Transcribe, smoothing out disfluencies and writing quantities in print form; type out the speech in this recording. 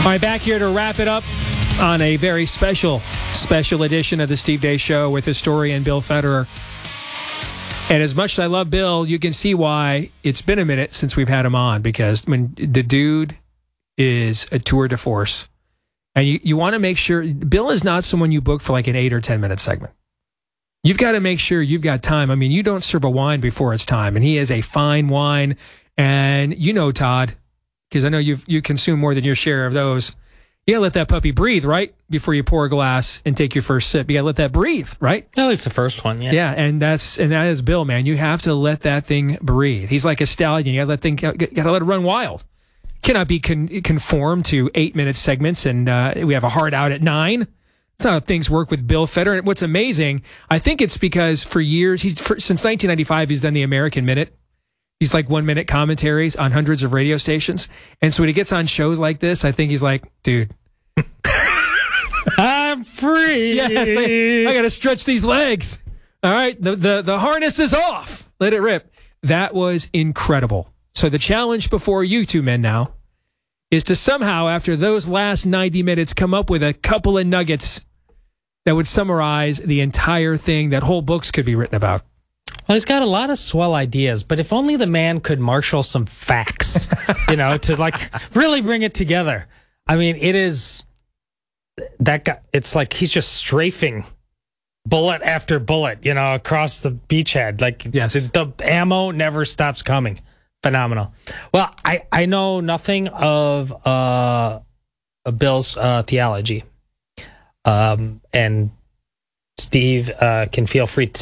All right, back here to wrap it up on a very special edition of the Steve Deace Show with historian Bill Federer. And as much as I love Bill, you can see why it's been a minute since we've had him on, because when the dude is a tour de force. And you want to make sure Bill is not someone you book for like an 8 or 10 minute segment. You've got to make sure you've got time. I mean, you don't serve a wine before it's time, and he is a fine wine. And you know, Todd, because I know you consume more than your share of those. You got to let that puppy breathe, right? Before you pour a glass and take your first sip. You got to let that breathe, right? At least the first one, yeah. Yeah, and that is Bill, man. You have to let that thing breathe. He's like a stallion. You got to let it run wild. Cannot be conformed to 8-minute segments, and we have a hard out at 9. That's not how things work with Bill Federer. And what's amazing, I think it's because for years, since 1995, he's done the American Minute. He's like 1-minute commentaries on hundreds of radio stations. And so when he gets on shows like this, I think he's like, dude, I'm free. Yeah, I got to stretch these legs. All right. The harness is off. Let it rip. That was incredible. So the challenge before you two men now is to somehow, after those last 90 minutes, come up with a couple of nuggets that would summarize the entire thing that whole books could be written about. Well, he's got a lot of swell ideas, but if only the man could marshal some facts, to like really bring it together. I mean, it is that guy. It's like he's just strafing bullet after bullet, across the beachhead. Like, yes. the ammo never stops coming. Phenomenal. Well, I know nothing of Bill's theology, and Steve can feel free to